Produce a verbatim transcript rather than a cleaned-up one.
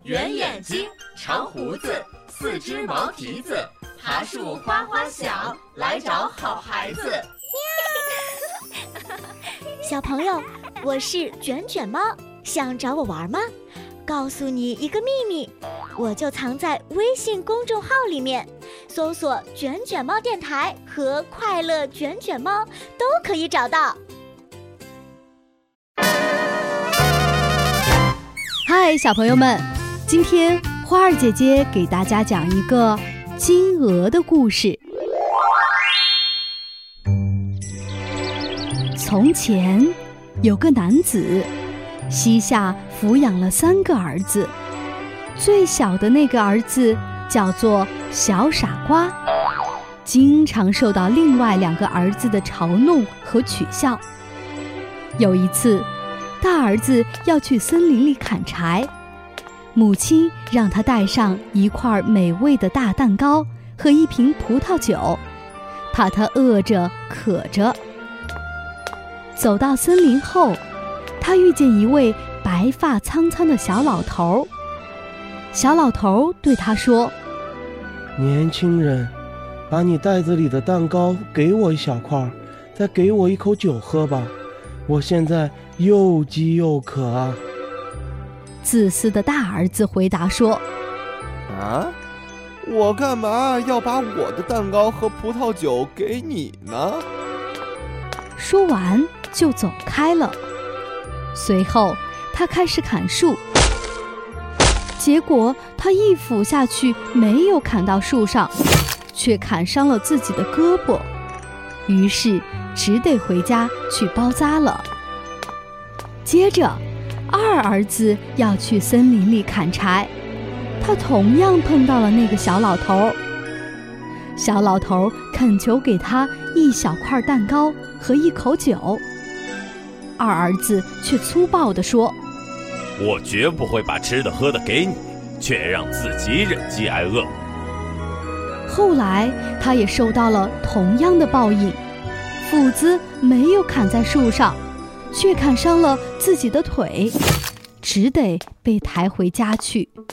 圆眼睛，长胡子，四只毛蹄子，爬树哗哗响，来找好孩子。 小朋友，我是卷卷猫，想找我玩吗？告诉你一个秘密，我就藏在微信公众号里面，搜索卷卷猫电台和快乐卷卷猫都可以找到。 嗨，小朋友们，今天花儿姐姐给大家讲一个金鹅的故事。从前有个男子，膝下抚养了三个儿子，最小的那个儿子叫做小傻瓜，经常受到另外两个儿子的嘲弄和取笑。有一次，大儿子要去森林里砍柴，母亲让他带上一块美味的大蛋糕和一瓶葡萄酒，怕他饿着渴着。走到森林后，他遇见一位白发苍苍的小老头。小老头对他说： 年轻人，把你袋子里的蛋糕给我一小块，再给我一口酒喝吧，我现在又饥又渴啊。 自私的大儿子回答说： 啊，我干嘛要把我的蛋糕和葡萄酒给你呢？ 说完就走开了。随后他开始砍树，结果他一斧下去没有砍到树上，却砍伤了自己的胳膊，于是只得回家去包扎了。接着二儿子要去森林里砍柴，他同样碰到了那个小老头。小老头恳求给他一小块蛋糕和一口酒，二儿子却粗暴地说： 我绝不会把吃的喝的给你，却让自己忍饥挨饿。 后来他也受到了同样的报应，斧子没有砍在树上，却砍伤了自己的腿，只得被抬回家去。